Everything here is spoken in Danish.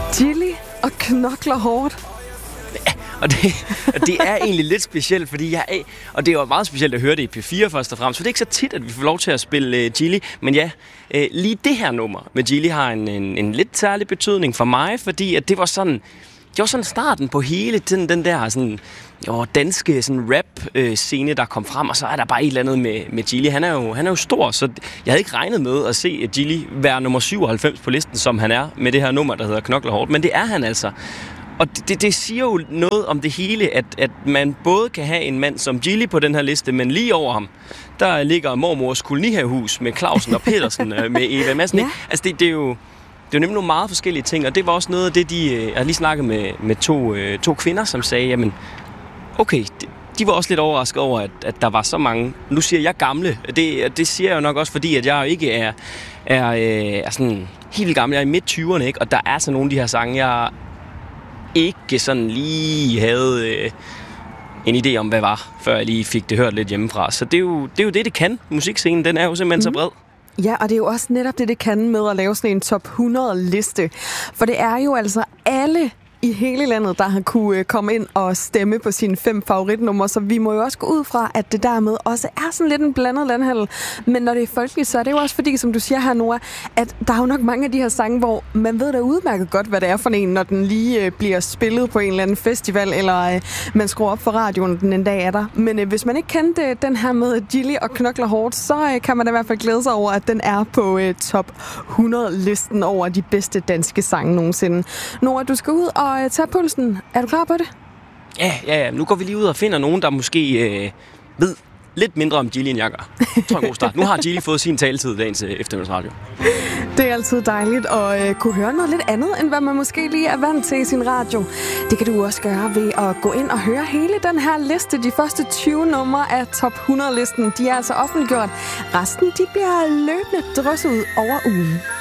Gilly og knokler hårdt. Og det er egentlig lidt specielt, fordi og det er jo meget specielt at høre det i P4 først og fremmest, for det er ikke så tit, at vi får lov til at spille Gilly. Men ja, lige det her nummer med Gilly har en lidt særlig betydning for mig, fordi at det var sådan starten på hele den der sådan, danske sådan rap-scene, der kom frem, og så er der bare et eller andet med Gilly. Han er jo stor, så jeg havde ikke regnet med at se Gilly være nummer 97 på listen, som han er med det her nummer, der hedder Knokler hårdt, men det er han altså. Og det siger jo noget om det hele, at man både kan have en mand som Gilly på den her liste, men lige over ham, der ligger mormors kolonihavehus med Clausen og Petersen med Eva Madsen. Ja. Altså det er jo nemlig nogle meget forskellige ting, og det var også noget af det, jeg har lige snakket med to kvinder, som sagde, jamen, okay, de var også lidt overrasket over, at der var så mange. Nu siger jeg gamle. Det siger jeg jo nok også, fordi at jeg ikke er sådan helt vildt gammel. Jeg er i midt-20'erne, ikke? Og der er så nogle af de her sange, jeg ikke sådan lige havde en idé om, hvad var, før jeg lige fik det hørt lidt hjemmefra. Så det er jo det kan. Musikscenen, den er jo simpelthen så bred. Ja, og det er jo også netop det kan med at lave sådan en top 100-liste. For det er jo altså alle i hele landet, der har kunne komme ind og stemme på sine 5 favoritnumre, så vi må jo også gå ud fra, at det dermed også er sådan lidt en blandet landhandel. Men når det er folkeligt, så er det jo også fordi, som du siger her, Nora, at der er jo nok mange af de her sange, hvor man ved da udmærket godt, hvad det er for en, når den lige bliver spillet på en eller anden festival, eller man skruer op for radioen, den en dag er der. Men hvis man ikke kendte den her med Gilly og knokler hårdt, så kan man da i hvert fald glæde sig over, at den er på top 100-listen over de bedste danske sange nogensinde. Nora, du skal ud og tage pulsen. Er du klar på det? Ja. Nu går vi lige ud og finder nogen, der måske ved lidt mindre om Gilly, end jeg gør. Jeg tror, en god start. Nu har Gilly fået sin taletid dagens eftermiddagsradio. Det er altid dejligt at kunne høre noget lidt andet, end hvad man måske lige er vant til i sin radio. Det kan du også gøre ved at gå ind og høre hele den her liste. De første 20 numre af top 100-listen, de er altså offentliggjort. Resten, de bliver løbende drysset ud over ugen.